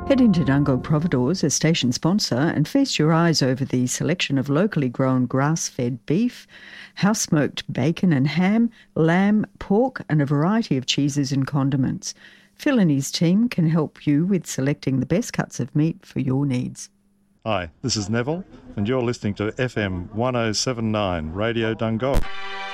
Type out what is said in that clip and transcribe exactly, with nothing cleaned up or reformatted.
Head into Dungog Providores, a station sponsor, and feast your eyes over the selection of locally grown grass-fed beef, house-smoked bacon and ham, lamb, pork, and a variety of cheeses and condiments. Phil and his team can help you with selecting the best cuts of meat for your needs. Hi, this is Neville, and you're listening to F M one oh seven point nine Radio Dungog.